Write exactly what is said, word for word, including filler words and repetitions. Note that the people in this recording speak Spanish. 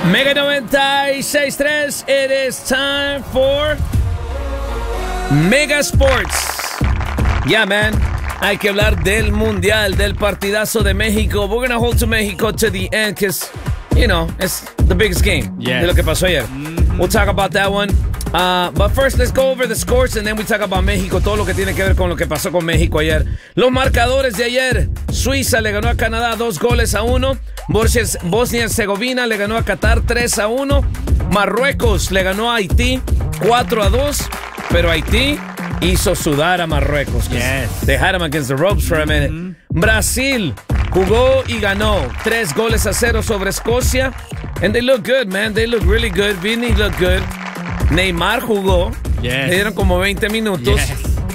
Mega noventa y seis punto tres, it is time for Mega Sports. Yeah, man. Hay que hablar del Mundial, del partidazo de México. We're gonna hold to Mexico to the end because, you know, it's the biggest game Yes. de lo que pasó ayer. Mm-hmm. We'll talk about that one. Uh, but first, let's go over the scores and then we talk about México, todo lo que tiene que ver con lo que pasó con México ayer. Los marcadores de ayer. Suiza le ganó a Canadá dos goles a uno. Bosnia-Herzegovina le ganó a Qatar tres a uno. Marruecos le ganó a Haití cuatro a dos. Pero Haití hizo sudar a Marruecos. Yes. They had him against the ropes for a minute. Mm-hmm. Brasil jugó y ganó tres goles a cero sobre Escocia. And they look good, man. They look really good. Vini look good. Neymar jugó. Yes. Le dieron como veinte minutos. Yes.